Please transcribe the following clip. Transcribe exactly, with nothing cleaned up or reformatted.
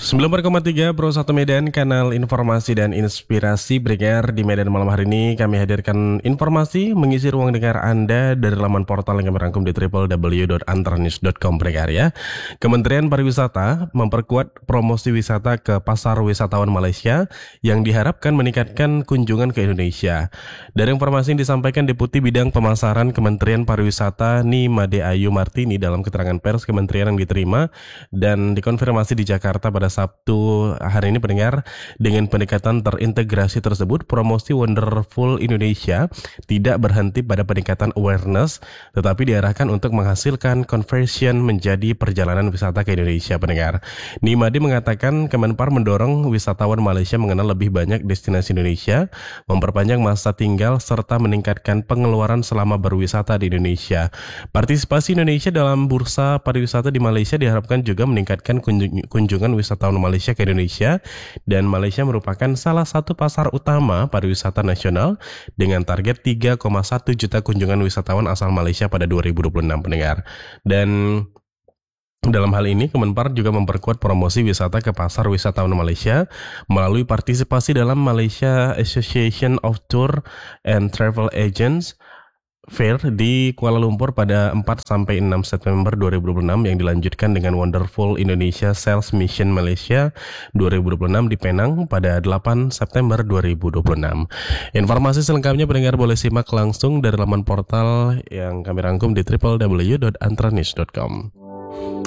sembilan puluh koma tiga Pro satu Medan, kanal informasi dan inspirasi Pendengar. Di Medan malam hari ini kami hadirkan informasi mengisi ruang dengar Anda dari laman portal yang kami rangkum di w w w dot antranews dot com Pendengar ya. Kementerian Pariwisata memperkuat promosi wisata ke pasar wisatawan Malaysia yang diharapkan meningkatkan kunjungan ke Indonesia. Dari informasi yang disampaikan Deputi Bidang Pemasaran Kementerian Pariwisata Nimade Ayu Martini dalam keterangan pers Kementerian yang diterima dan dikonfirmasi di Jakarta pada Sabtu hari ini Pendengar, dengan pendekatan terintegrasi tersebut, promosi Wonderful Indonesia tidak berhenti pada peningkatan awareness, tetapi diarahkan untuk menghasilkan conversion menjadi perjalanan wisata ke Indonesia Pendengar. Nimade mengatakan Kemenpar mendorong wisatawan Malaysia mengenal lebih banyak destinasi Indonesia, memperpanjang masa tinggal, serta meningkatkan pengeluaran selama berwisata di Indonesia. Partisipasi Indonesia dalam bursa pariwisata di Malaysia diharapkan juga meningkatkan kunjung- kunjungan wisata tahun Malaysia ke Indonesia, dan Malaysia merupakan salah satu pasar utama pariwisata nasional dengan target tiga koma satu juta kunjungan wisatawan asal Malaysia pada dua ribu dua puluh enam Pendengar. Dan dalam hal ini Kemenpar juga memperkuat promosi wisata ke pasar wisatawan Malaysia melalui partisipasi dalam Malaysia Association of Tour and Travel Agents Fair di Kuala Lumpur pada empat sampai enam September dua ribu dua puluh enam yang dilanjutkan dengan Wonderful Indonesia Sales Mission Malaysia dua ribu dua puluh enam di Penang pada delapan September dua ribu dua puluh enam. Informasi selengkapnya Pendengar boleh simak langsung dari laman portal yang kami rangkum di w w w dot antranews dot com.